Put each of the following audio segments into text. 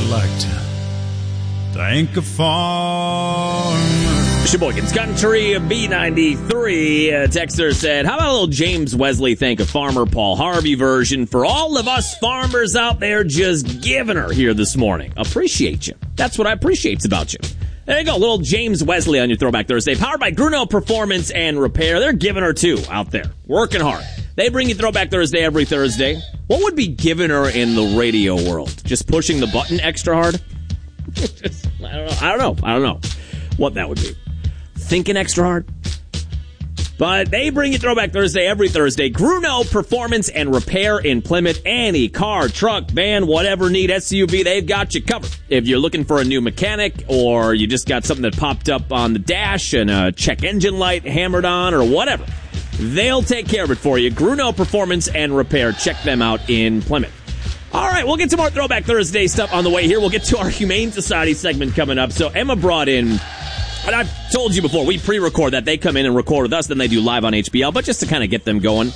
like to thank a farmer. Sheboygan's Country B93. Texter said, how about a little James Wesley thank a farmer Paul Harvey version for all of us farmers out there just giving her here this morning? Appreciate you. That's what I appreciate about you. There you go, little James Wesley on your Throwback Thursday. Powered by Gruno Performance and Repair. They're giving her too out there. Working hard. They bring you Throwback Thursday every Thursday. What would be giving her in the radio world? Just pushing the button extra hard? I don't know what that would be. Thinking extra hard? But they bring you Throwback Thursday every Thursday. Gruno Performance and Repair in Plymouth. Any car, truck, van, whatever need, SUV, they've got you covered. If you're looking for a new mechanic or you just got something that popped up on the dash and a check engine light hammered on or whatever, they'll take care of it for you. Gruno Performance and Repair. Check them out in Plymouth. All right, we'll get to more Throwback Thursday stuff on the way here. We'll get to our Humane Society segment coming up. So Emma brought in, and I've told you before, we pre-record that. They come in and record with us, then they do live on HBL, but just to kind of get them going.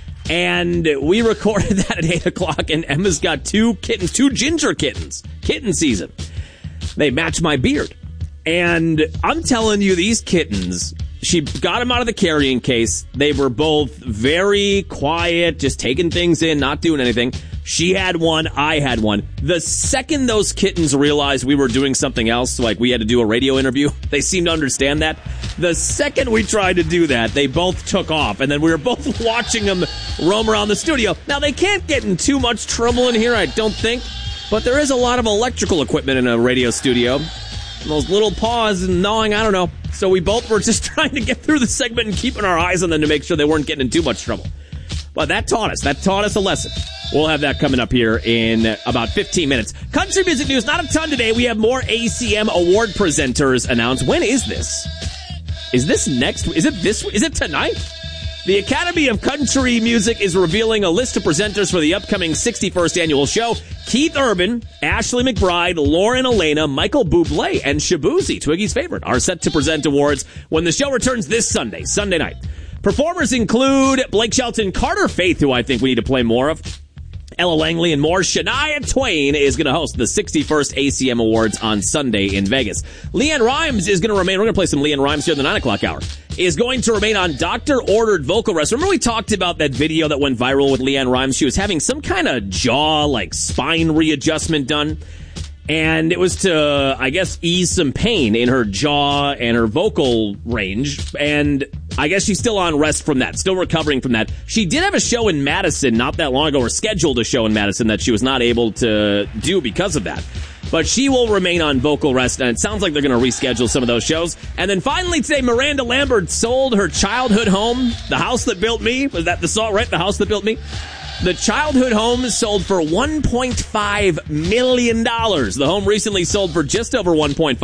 And we recorded that at 8 o'clock, and Emma's got two ginger kittens. Kitten season. They match my beard. And I'm telling you, these kittens, she got them out of the carrying case. They were both very quiet, just taking things in, not doing anything. She had one, I had one. The second those kittens realized we were doing something else, like we had to do a radio interview, they seemed to understand that. The second we tried to do that, they both took off, and then we were both watching them roam around the studio. Now, they can't get in too much trouble in here, I don't think, but there is a lot of electrical equipment in a radio studio. And those little paws and gnawing, I don't know. So we both were just trying to get through the segment and keeping our eyes on them to make sure they weren't getting in too much trouble. But that taught us a lesson. We'll have that coming up here in about 15 minutes. Country music news, not a ton today. We have more ACM award presenters announced. When is this? Is this next? Is it tonight? The Academy of Country Music is revealing a list of presenters for the upcoming 61st annual show. Keith Urban, Ashley McBryde, Lauren Elena, Michael Bublé, and Shabuzi, Twiggy's favorite, are set to present awards when the show returns this Sunday night. Performers include Blake Shelton, Carter Faith, who I think we need to play more of, Ella Langley, and more. Shania Twain is going to host the 61st ACM Awards on Sunday in Vegas. LeAnn Rimes is going to remain. We're going to play some LeAnn Rimes here in the 9 o'clock hour. Is going to remain on doctor-ordered vocal rest. Remember we talked about that video that went viral with LeAnn Rimes? She was having some kind of jaw, spine readjustment done. And it was to, I guess, ease some pain in her jaw and her vocal range. And I guess she's still on rest from that, still recovering from that. She did have a show in Madison not that long ago, or scheduled a show in Madison that she was not able to do because of that. But she will remain on vocal rest, and it sounds like they're going to reschedule some of those shows. And then finally today, Miranda Lambert sold her childhood home, The House That Built Me. Was that the song, right? The House That Built Me? The childhood home sold for $1.5 million. The home recently sold for just over $1.5